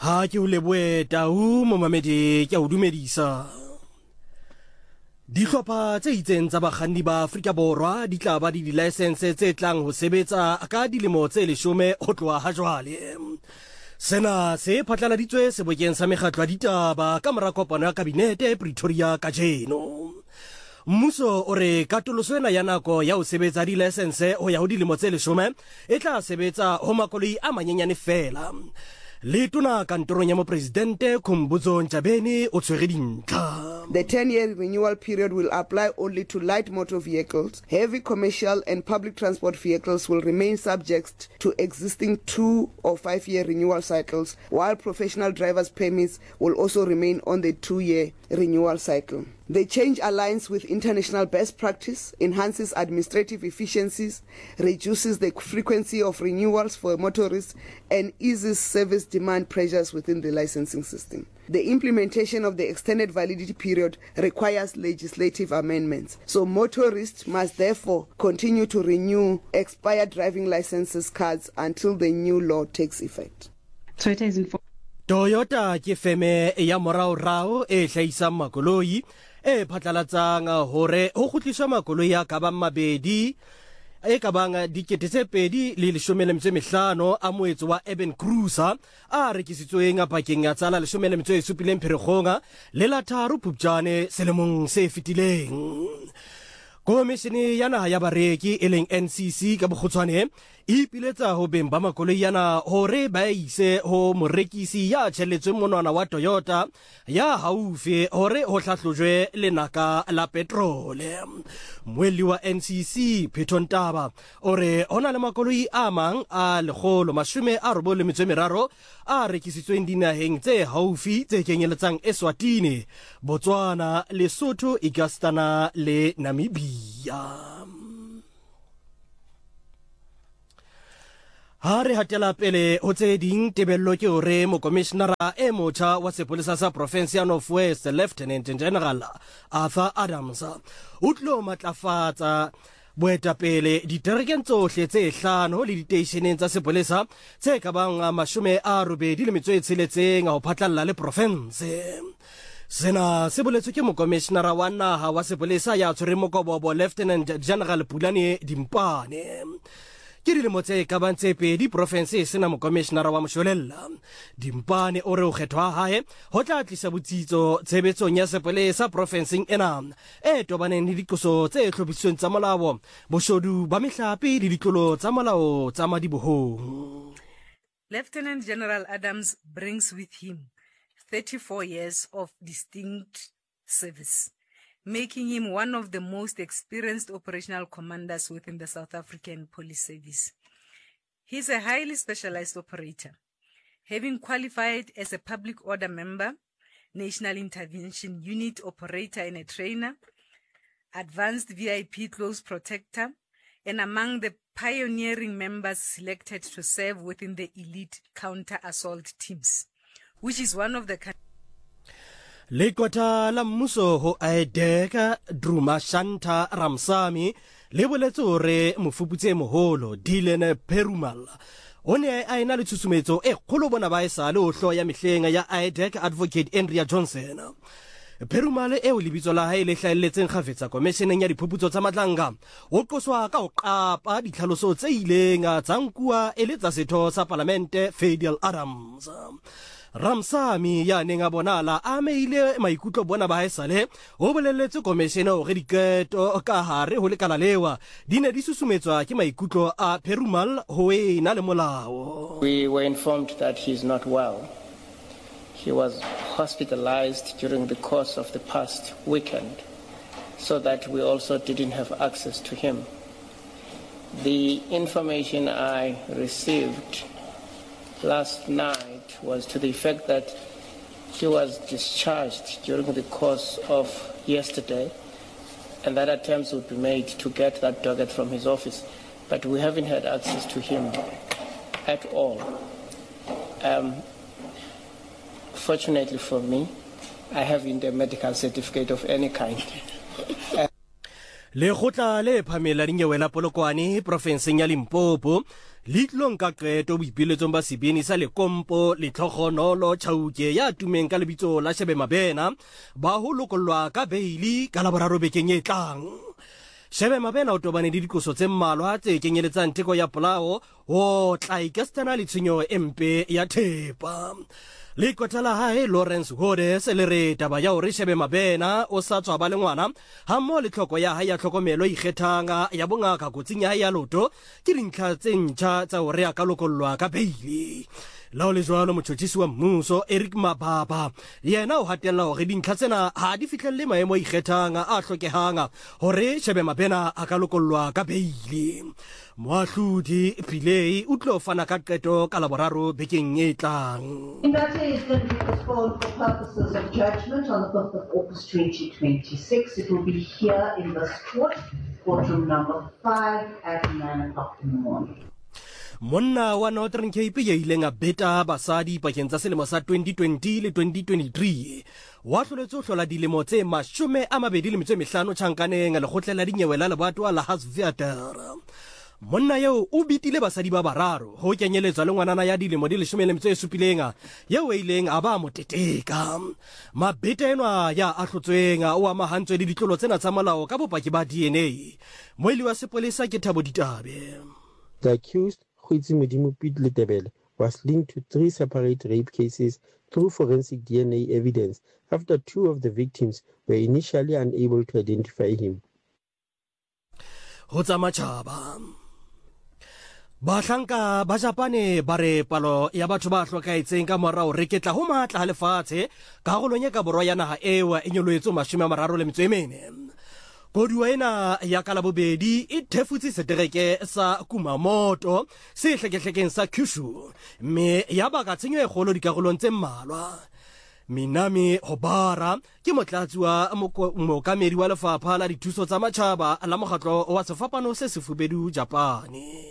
Ha ke o leboe tau momamedi ke o dumedisa. Dihlopha tse itseng tsa bakganni ba Afrika Borwa di tla ba di license tse tlang ho sebetsa ka dilemo tse 10 ho tloha ha jwale. Sena se phatlaladitswe sebokeng sa mekgatlo ya ditaba ka mora kopano ya kabinete Pretoria kajeno. Mmuso o re katoloso ena ya nako ya ho sebetsa di license ho ya ho dilemo tse 10 e tla sebetsa ho makoloi a manyenyane fela. Letona kantorong ya mopresidente Khumbudzo Ntshavheni o tshwere dintlha. The 10-year renewal period will apply only to light motor vehicles. Heavy commercial and public transport vehicles will remain subject to existing 2 or 5-year renewal cycles, while professional drivers' permits will also remain on the 2-year renewal cycle. The change aligns with international best practice, enhances administrative efficiencies, reduces the frequency of renewals for motorists, and eases service demand pressures within the licensing system. The implementation of the extended validity period requires legislative amendments. So motorists must therefore continue to renew expired driving licenses cards until the new law takes effect. So it is Toyota ke feme ya morao e hlaisa makoloi e phatlalatsang hore ho khutliswa makoloi ya ka ba mabedi e ka bang dikete tse 215 a moetso wa Urban Cruiser a rekisitsweng a pakeng ya tsala 17 Pherekgong le la 3 Phupjane selemong se fetileng. Komishene ya naha ya bareki e leng NCC ka bokgutshwane e ipiletsa ho beng ba makoloi yana hore ba ise ho morekisi ya tjheletsweng monwana wa Toyota ya haufi hore ho hlahlojwe lenaka la petrole. Moeli wa NCC Pheto Ntaba ore hona le makoloi a mang a 193 a rekisitsweng dinaheng tse haufi tse kenyeletsang Eswatini, Botswana, Lesotho, Igastana le Namibia. Ha re hatela pele ho tse ding tebello ke hore mokomishenara e motjha wa sepolesa sa Province ya North West Lieutenant General Arthur Adams o tlo matlafatsa boetapele diterekeng tsohle tse 5 le diteisheneng tsa sepolesa tse ka bang 86 ho phatlalla le province. Sena se boletswe ke mokomishenara wa naha wa sepolesa ya tshwereng mokobobo Lieutenant General Pulane Dimpane. Ke dilemo tse ka bang tse 2 province e sena mokomishenara wa moshwelella. Dimpane o re ho kgethwa hae ho tla tlisa botsitso tshebetsong ya sepolesa provinceng ena e tobaneng le diqoso tse hlophisitsweng tsa molao, boshodu ba mehlape le ditlolo tsa molao tsa madibohong. Lieutenant General Adams brings with him 34 years of distinct service, making him one of the most experienced operational commanders within the South African Police Service. He's a highly specialized operator, having qualified as a public order member, National Intervention Unit operator and a trainer, advanced VIP close protector, and among the pioneering members selected to serve within the elite counter-assault teams, which is one of the Lekota la mmuso ho Aedeka Druma Shanta Ramsami le boletse hore mofuputse moholo Dylan Perumal o ne a ena le tshusumetso e kgolo bona ba esale ho hloya mehleng ya Aedeka Advocate Andrea Johnson. Perumal e o lebitso la hae le hlaelletseng kgafetsa komisheneng ya diphuputso tsa matlanga o qoswa ka ho qapa ditlhaloso tse ileng tsa nkuwa e le tsa setho sa parlamente Fadil Adams. Ramsami ya neng a bonala a meile maikutlo bona ba haesale o bolelletse komishene hore diketo ka hare ho lekala lewa di ne di susumetswa ke maikutlo a Perumal ho ena le molao. We were informed that he is not well. He was hospitalized during the course of the past weekend, so that we also didn't have access to him. The information I received last night was to the effect that he was discharged during the course of yesterday, and that attempts would be made to get that docket from his office, but we haven't had access to him at all. Fortunately for me, I haven't a medical certificate of any kind. Lekgotla le phamela dinyewe la Polokwane profenseng ya Limpopo le tlong ka qeto boipiletsong ba sebini sa Lekompo le Tlhogonolo Chauke ya tumeng ka lebitso la Shebe Mabena ba ho lokollwa ka beili ka Laboraro bekeng e tlang. Shebe Mabena o tobane le dikoso tse mmalwa tse kenyeletsang teko ya polao ho tla ikastana le tshenyo empe ya thepa. Le kotala hae Lawrence Godes le re taba ya hore Shebe Mabena o sa tswa ba le ngwana ha mo le tlhoko ya hae ya tlhokomelo ikgethanga ya bongaka kotsing ya hae ya loto ke dintlha tse ntjha tsa hore a ka lokollwa ka beili. Lao le jwalo motjhotjhisi wa mmuso Eric Mababa yena o hatella hore dintlha tsena ha di fihlelle maemo a ikgethanga a hlokehanga hore Shebe Mabena a ka lokollwa ka beili. Moahlodi Pillay o tlo fana ka qeto ka Laboraro bekeng e tlang. The matter is going to be postponed for purposes of judgment on the 5th of August 2026. It will be here in this courtroom number 5 at 9 o'clock in the morning. Monna wa Northern Cape ya ileng a beta basadi pakeng tsa selemo sa 2020 le 2023 wa hloletse ho hlola dilemo tse 25 tjhankaneng lekgotla la dinyewe la lebatowa la Hansveater. Monna yeo o bitile basadi ba bararo ho kenyeletswa le ngwanana ya dilemo di 17 yeo e ileng a ba moteteka. Mabete enwa ya a hlotsweng o amahantswe le ditlolo tsena tsa molao ka bopaki ba DNA. Moeli wa sepolesa ke Thabo Ditabe. The accused, Khwitsi Modimo Piet Letebele, was linked to 3 separate rape cases through forensic DNA evidence after 2 of the victims were initially unable to identify him. Ho tsa matjhaba. Bahlanka ba Japane ba re palo ya batho ba hlokaetseng ka morao re ketla ho matla ha lefatshe ka karolong ya ka borwa ya naha ewa e nyolohetso 34. Koduwa ena ya ka Labobedi e thefutse setereke sa Kumamoto se hlekehlekeng sa Kyushu mme ya baka tshenyo e kgolo dikarolong tse mmalwa. Minami Hobara ke motlatsi wa mookamedi wa lefapha la dithuso tsa matjhaba la mokgatlo wa sefapano se sefubedu Japane.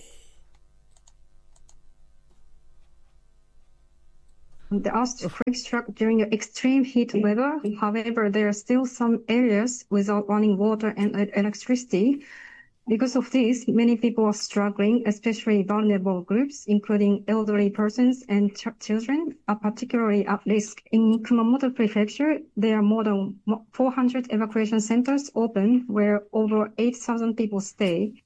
The earthquake struck during extreme heat weather. However, there are still some areas without running water and electricity. Because of this, many people are struggling, especially vulnerable groups, including elderly persons and children, are particularly at risk. In Kumamoto Prefecture, there are more than 400 evacuation centers open where over 8,000 people stay.